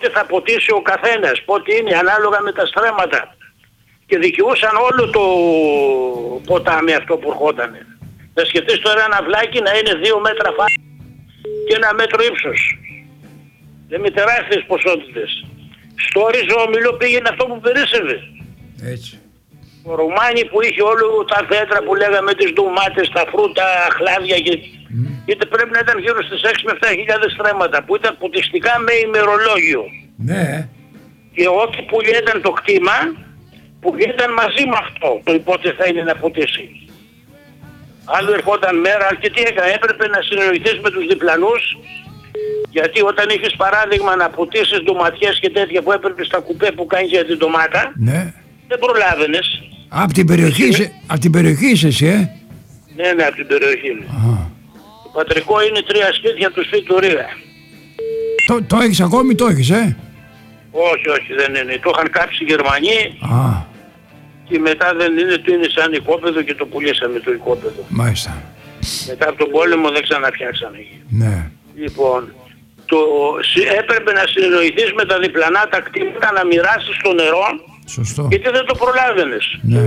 πότε θα ποτίσει ο καθένας, πότε είναι ανάλογα με τα στρέμματα. Και δικαιούσαν όλο το ποτάμι αυτό που ερχότανε. Θα σκεφτείς τώρα ένα βλάκι να είναι 2 μέτρα και 1 μέτρο ύψος. Δεν με τεράστιες ποσότητες. Στο όριζο ομιλό πήγαινε αυτό που περίσσευε. Έτσι. Ο Ρουμάνι που είχε όλο τα δέντρα που λέγαμε, τις ντομάτες, τα φρούτα, χλάδια και... Είτε πρέπει να ήταν γύρω στις 6 με 7 χιλιάδες στρέμματα που ήταν ποτιστικά με ημερολόγιο. Ναι. Και ό,τι που ήταν το κτήμα, που ήταν μαζί με αυτό, το υπόθεση θα είναι να ποτίσει. Άλλο ερχόταν μέρα, και τι έκανε, έπρεπε να συνεννοηθείς με τους διπλανούς, γιατί όταν είχες παράδειγμα να ποτίσεις ντοματιές και τέτοια που έπρεπε στα κουπέ που κάνεις για την ντομάτα, Ναι. δεν προλάβαινες. Απ' την περιοχή είσαι εσύ, Ναι, από την περιοχή μου. Το πατρικό είναι 3 σπίτια του σπίτου Ρίγα. Το έχεις ακόμη, το έχεις, Όχι, δεν είναι. Το είχαν κάψει οι Γερμανοί και μετά δεν είναι, το είναι σαν οικόπεδο και το πουλήσαμε το οικόπεδο. Μάλιστα. Μετά από τον πόλεμο δεν ξαναφτιάξανε. Ναι. Λοιπόν, έπρεπε να συνεννοηθείς με τα διπλανά τα κτήματα, να μοιράσεις το νερό. Σωστό. Γιατί δεν το προλάβαινες. Ναι.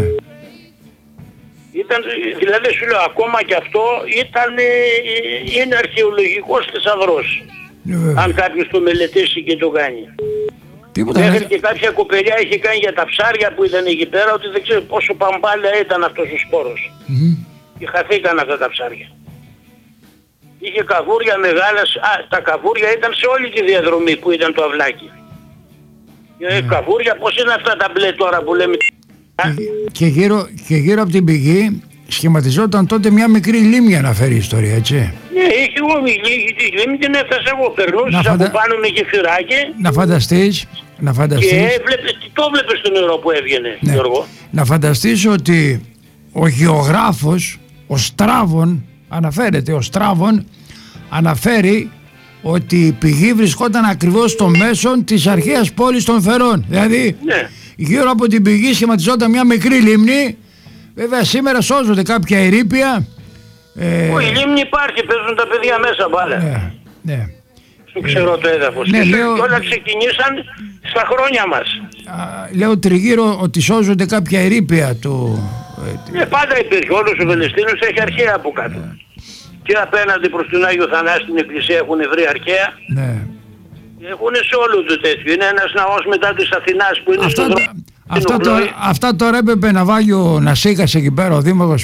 Δηλαδή σου λέω, ακόμα και αυτό είναι αρχαιολογικός θησαυρός. Αν κάποιος το μελετήσει και το κάνει. Μέχρι και κάποια κοπελιά είχε κάνει για τα ψάρια που ήταν εκεί πέρα, ότι δεν ξέρω πόσο παμπάλια ήταν αυτός ο σπόρος. Και χαθήκαν αυτά τα ψάρια. Είχε καβούρια μεγάλα, τα καβούρια ήταν σε όλη τη διαδρομή που ήταν το αυλάκι. Καβούρια, πώς είναι αυτά τα μπλε τώρα που λέμε. Και γύρω από την πηγή σχηματιζόταν τότε μια μικρή λίμνη, αναφέρει η ιστορία, έτσι. Ναι, είχε εγώ τη λίμνη, την έφτασα εγώ, περνούσες από πάνω με γεφυράκι. Να φανταστείς. Και το βλέπεις το νερό που έβγαινε, ναι. Γιώργο. Να φανταστείς ότι ο γεωγράφος, ο Στράβων, αναφέρει ότι η πηγή βρισκόταν ακριβώς στο μέσον της αρχαίας πόλης των Φερών. Δηλαδή, ναι. Γύρω από την πηγή σχηματιζόταν μια μικρή λίμνη. Βέβαια σήμερα σώζονται κάποια ερείπια. Η λίμνη υπάρχει, παίζουν τα παιδιά μέσα μπάλα. Ναι. Στο ξέρω το έδαφος. Ναι, και όλα ξεκινήσαν στα χρόνια μας. Λέω τριγύρω ότι σώζονται κάποια ερείπια του... Πάντα υπήρχε. Όλος ο Βελεστίνος έχει αρχαία από κάτω. Και απέναντι προς τον Άγιο Θανάση την εκκλησία έχουν βρει αρχαία. Ναι. Έχουν σε όλο το τέτοιο. Είναι ένας ναός μετά της Αθηνάς που είναι στον δρόμο. Αυτά τώρα έπρεπε να βάλει ο Νασίκας εκεί πέρα, ο Δήμαρχος,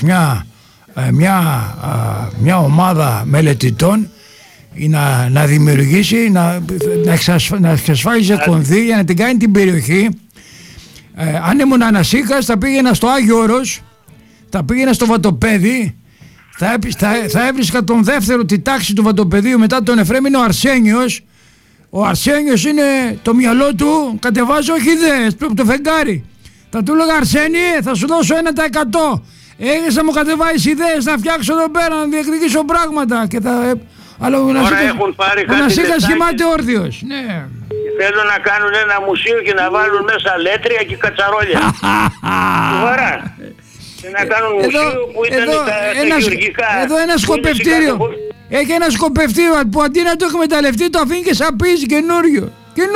μια ομάδα μελετητών να δημιουργήσει, να εξασφάλιζε κονδύλια, να την κάνει την περιοχή. Αν ήμουν Νασίκας θα πήγαινα στο Άγιο Όρος, θα πήγαινα στο Βατοπέδι, θα έβρισκα τον δεύτερο τη τάξη του Βατοπεδίου μετά τον Εφραίμ, είναι ο Αρσένιος. Ο Αρσένιος είναι το μυαλό του, κατεβάζει όχι ιδέες, το φεγγάρι. Θα του έλεγα, Αρσένη, θα σου δώσω 1%. Έχεις να μου κατεβάσεις ιδέες, να φτιάξω εδώ πέρα, να διεκδικήσω πράγματα. Και θα... Αλλά ο Νασίκας κοιμάται όρθιος. Ναι. Θέλουν να κάνουν ένα μουσείο και να βάλουν μέσα λέτρια και κατσαρόλια. Σοβαρά. Και να κάνουν μουσείο που ήταν τα γεωργικά. Εδώ ένα σκοπευτήριο. Έχει ένα σκοπευτήριο που αντί να το εκμεταλλευτεί το αφήνει και σαπίζει καινούριο.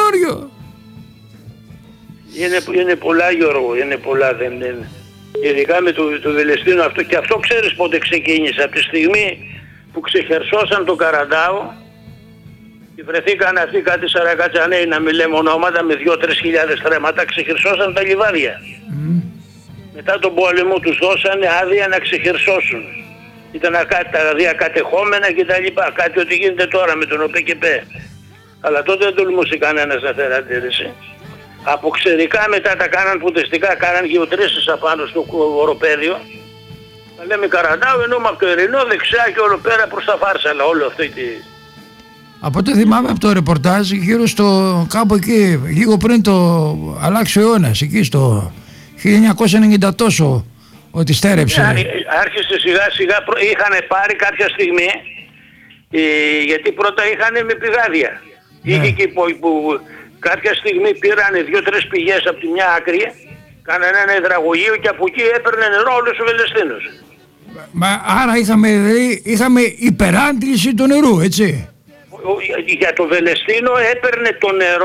Είναι πολλά, Γιώργο, είναι πολλά. Δεν είναι. Ειδικά με το Βελεστίνο αυτό. Και αυτό ξέρεις πότε ξεκίνησε. Από τη στιγμή που ξεχερσώσαν το Καραντάο και βρεθήκαν αυτοί κάτι Σαρακατσανέοι, να μην λέμε ονόματα, με 2-3 χιλιάδες στρέμματα, ξεχερσώσαν τα λιβάδια. Μετά τον πόλεμο τους δώσανε άδεια να ξεχερσώσουν. Ήταν τα διακατεχόμενα και τα λοιπά. Κάτι ό,τι γίνεται τώρα με τον ΟΠΕΚΕΠ. Αλλά τότε δεν τολμούσε κανένας να φέρει αντίρρηση. Από ξερικά μετά τα κάναν ποτιστικά, κάναν γεωτρήσεις απάνω στο οροπέδιο. Θα λέμε Καραντάου, ενώ με από το Ερεινό δεξιά και όλο πέρα προς τα Φάρσαλα, όλο αυτό Από ό,τι θυμάμαι από το ρεπορτάζ, γύρω στο κάπου εκεί, λίγο πριν το αλλάξει ο αιώνας, εκεί στο 1990 τόσο, ότι στέρεψε. Άρχισε σιγά σιγά, είχαν πάρει κάποια στιγμή, γιατί πρώτα είχαν με πηγάδια. Είχε και που κάποια στιγμή πήρανε 2-3 πηγές από τη μια άκρη, κάνανε ένα υδραγωγείο και από εκεί έπαιρνε νερό όλος ο Βελεστίνος. Άρα είχαμε υπεράντληση του νερού, έτσι. Για το Βελεστίνο έπαιρνε το νερό